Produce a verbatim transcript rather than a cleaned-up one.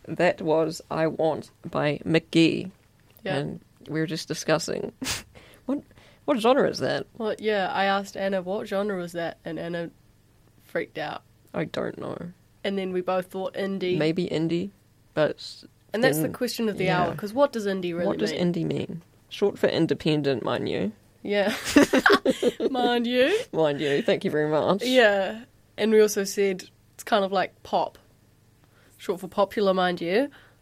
that was I Want by McGee. Yeah. And we were just discussing, what what genre is that? Well, yeah, I asked Anna, what genre was that? And Anna freaked out. I don't know. And then we both thought indie. Maybe indie, but... And that's then, the question of the yeah. hour, because what does indie really What does mean? indie mean? Short for independent, mind you. Yeah. Mind you. Mind you, thank you very much. Yeah. And we also said it's kind of like pop. Short for popular, mind you.